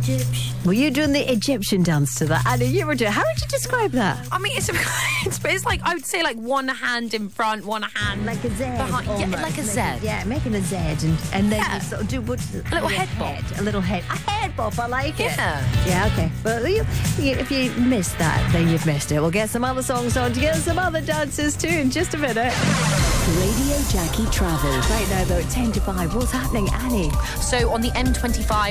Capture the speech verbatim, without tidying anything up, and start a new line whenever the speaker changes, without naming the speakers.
Egyptian.
Were you doing the Egyptian dance to that? Annie, you were doing. How would you describe that?
I mean, it's, it's it's like I would say like one hand in front, one hand
Like a Z.
behind. Yeah,
almost.
like a Z.
Make it- Yeah, making a Z, and, and then
Yeah.
you sort of do what's the,
A little head
head,
bob.
a little head, a head bob. I like it.
Yeah.
Yeah. Okay.
Well, you, you, if you missed that, then you've missed it. We'll get some other songs on to get some other dances too in just a minute.
Radio Jackie Travel.
Right now, though, ten to five. What's happening, Annie?
So on the M twenty-five